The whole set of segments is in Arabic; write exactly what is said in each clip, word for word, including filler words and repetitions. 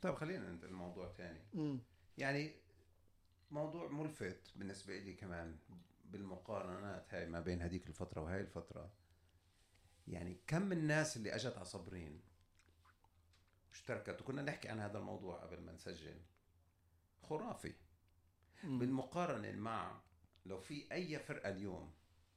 طيب خلينا ننتقل الموضوع تاني. مم. يعني موضوع ملفت بالنسبة لي كمان بالمقارنات هاي ما بين هديك الفترة وهاي الفترة. يعني كم من الناس اللي اجت على صبرين اشتركت، وكنا نحكي عن هذا الموضوع قبل ما نسجل، خرافي. مم. بالمقارنة مع لو في اي فرقة اليوم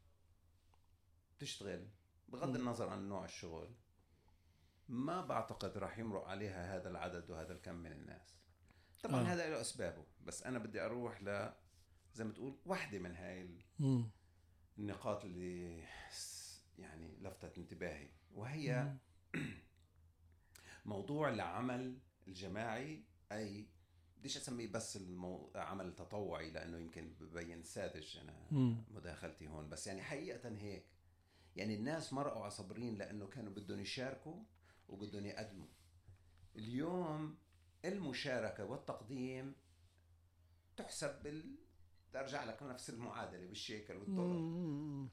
تشتغل بغض النظر عن نوع الشغل، ما بعتقد راح يمرق عليها هذا العدد وهذا الكم من الناس. طبعا آه. هذا له اسبابه، بس انا بدي اروح ل زي ما تقول واحدة من هاي مم. النقاط اللي يعني لفتت انتباهي، وهي موضوع العمل الجماعي. أي بديش أسميه بس المو... عمل تطوعي لأنه يمكن ببين ساذج أنا مم. مداخلتي هون، بس يعني حقيقة هيك. يعني الناس مرقوا على صبرين لأنه كانوا بدهم يشاركوا وبدهم يقدموا. اليوم المشاركة والتقديم تحسب بال ترجع لك نفس المعادلة بالشيكل والدولار. مم.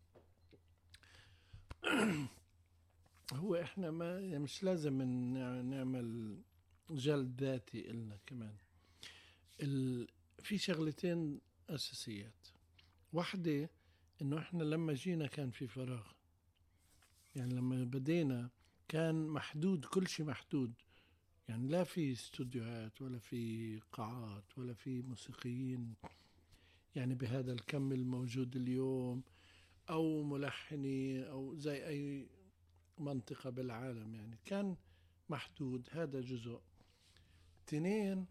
هو احنا ما يعني مش لازم ن- نعمل جلد ذاتي إلنا كمان. ال... في شغلتين أساسيات. واحدة إنه إحنا لما جينا كان في فراغ، يعني لما بدينا كان محدود، كل شيء محدود. يعني لا في استوديوهات ولا في قاعات ولا في موسيقيين يعني بهذا الكم الموجود اليوم، أو ملحنين أو زي أي منطقة بالعالم. يعني كان محدود، هذا جزء. تنين،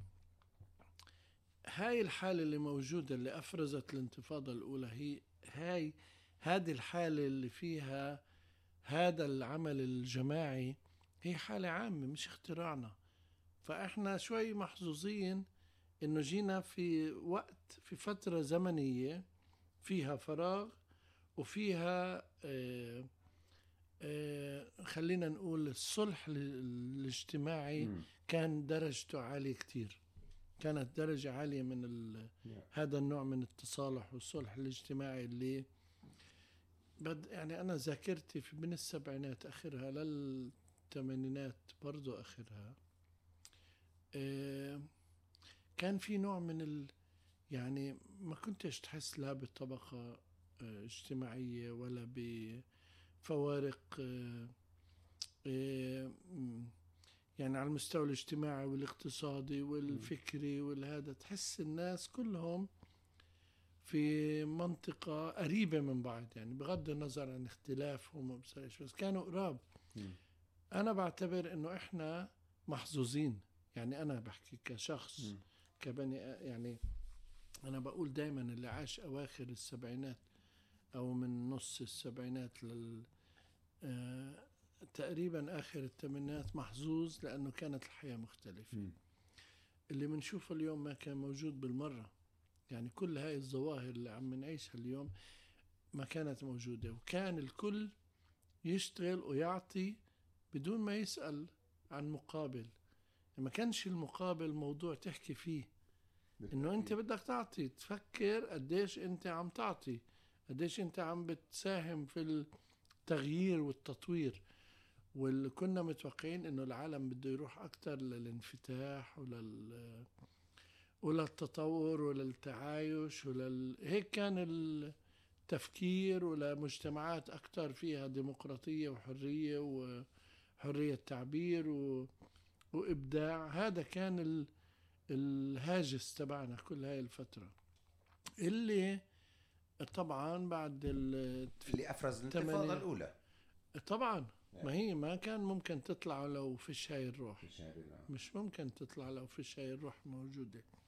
هاي الحالة اللي موجودة اللي أفرزت الانتفاضة الأولى، هي هاي هذه الحالة اللي فيها هذا العمل الجماعي، هي حالة عامة مش اختراعنا. فإحنا شوي محظوظين إنه جينا في وقت، في فترة زمنية فيها فراغ وفيها آه آه خلينا نقول الصلح الاجتماعي مم. كان درجته عالية كتير. كانت درجة عالية من Yeah. هذا النوع من التصالح والصلح الاجتماعي اللي بد يعني أنا ذاكرتي في من السبعينات آخرها للثمانينات برضو آخرها. آه كان في نوع من ال يعني ما كنتش تحس لا بطبقة آه اجتماعية ولا بفوارق آه آه يعني على المستوى الاجتماعي والاقتصادي والفكري والهذا. تحس الناس كلهم في منطقة قريبة من بعض، يعني بغض النظر عن اختلافهم بس كانوا قراب. أنا بعتبر إنه إحنا محظوظين. يعني أنا بحكي كشخص كبني، يعني أنا بقول دايما اللي عاش أواخر السبعينات أو من نص السبعينات لل آه تقريبا آخر الثمانينات محظوظ، لأنه كانت الحياة مختلفة. م. اللي منشوفه اليوم ما كان موجود بالمرة. يعني كل هاي الظواهر اللي عم نعيشها اليوم ما كانت موجودة، وكان الكل يشتغل ويعطي بدون ما يسأل عن مقابل. ما كانش المقابل موضوع تحكي فيه، إنه أنت بدك تعطي، تفكر قديش أنت عم تعطي، قديش أنت عم بتساهم في التغيير والتطوير. واللي كنا متوقعين إنه العالم بده يروح أكتر للانفتاح ولل وللتطور وللتعايش ولل... هيك كان التفكير، ولمجتمعات أكتر فيها ديمقراطية وحرية وحرية تعبير و... وإبداع. هذا كان ال... الهاجس تبعنا كل هاي الفترة، اللي طبعا بعد ال... اللي أفرز الانتفاضة الأولى طبعا ما هي ما كان ممكن تطلع لو فيش هاي الروح. فيش هاي الروح. مش ممكن تطلع لو فيش هاي الروح موجودة.